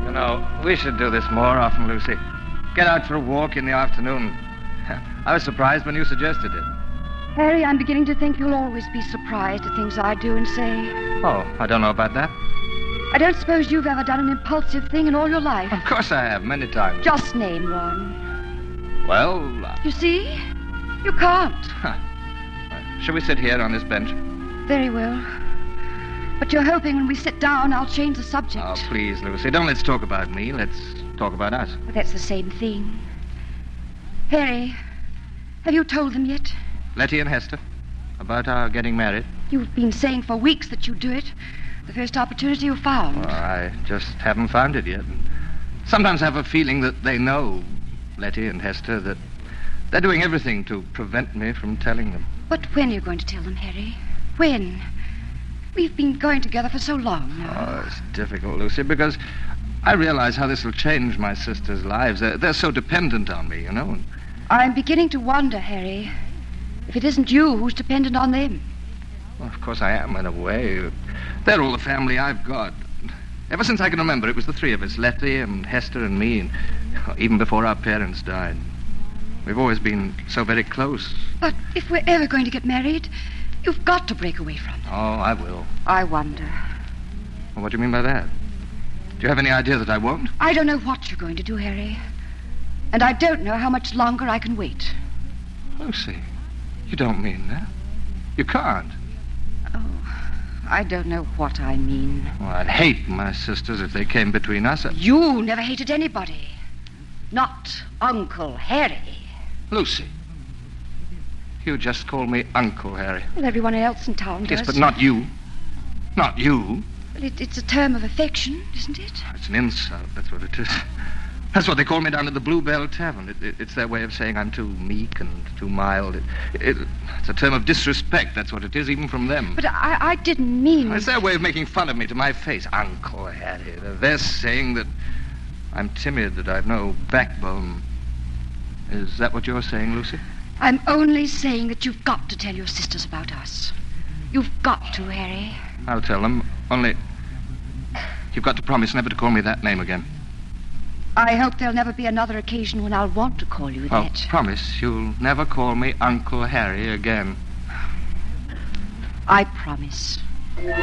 We should do this more often, Lucy. Get out for a walk in the afternoon. I was surprised when you suggested it. Harry, I'm beginning to think you'll always be surprised at things I do and say. Oh, I don't know about that. I don't suppose you've ever done an impulsive thing in all your life. Of course I have, many times. Just name one. Well... You see? You can't. Shall we sit here on this bench? Very well. But you're hoping when we sit down I'll change the subject. Oh, please, Lucy, don't let's talk about me. Let's talk about us. Well, that's the same thing. Harry, have you told them yet? Letty and Hester? About our getting married? You've been saying for weeks that you'd do it. The first opportunity you found. Well, I just haven't found it yet. Sometimes I have a feeling that they know, Letty and Hester, that they're doing everything to prevent me from telling them. But when are you going to tell them, Harry? When? We've been going together for so long now. Oh, it's difficult, Lucy, because I realize how this will change my sisters' lives. They're so dependent on me, you know. I'm beginning to wonder, Harry, if it isn't you who's dependent on them. Well, of course I am, in a way. They're all the family I've got. Ever since I can remember, it was the three of us, Letty and Hester and me, and even before our parents died. We've always been so very close. But if we're ever going to get married, you've got to break away from them. Oh, I will. I wonder. Well, what do you mean by that? Do you have any idea that I won't? I don't know what you're going to do, Harry. And I don't know how much longer I can wait. Lucy, you don't mean that. You can't. Oh, I don't know what I mean. Well, I'd hate my sisters if they came between us. You never hated anybody. Not Uncle Harry. Lucy, you just call me Uncle Harry. Well, everyone else in town does. Yes, but not you. Not you. Well, it's a term of affection, isn't it? It's an insult, that's what it is. That's what they call me down at the Bluebell Tavern. It's their way of saying I'm too meek and too mild. It's a term of disrespect, that's what it is, even from them. But I didn't mean... It's their way of making fun of me to my face. Uncle Harry. They're saying that I'm timid, that I've no backbone. Is that what you're saying, Lucy? I'm only saying that you've got to tell your sisters about us. You've got to, Harry. I'll tell them, only you've got to promise never to call me that name again. I hope there'll never be another occasion when I'll want to call you that. Promise you'll never call me Uncle Harry again. I promise.